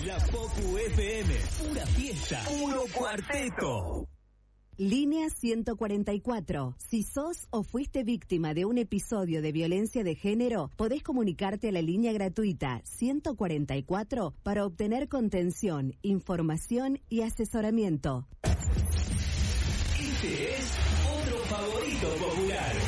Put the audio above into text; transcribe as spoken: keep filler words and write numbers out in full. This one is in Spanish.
La Popu F M, pura fiesta, puro cuarteto. Línea ciento cuarenta y cuatro. Si sos o fuiste víctima de un episodio de violencia de género, podés comunicarte a la línea gratuita ciento cuarenta y cuatro para obtener contención, información y asesoramiento. Este es otro favorito popular.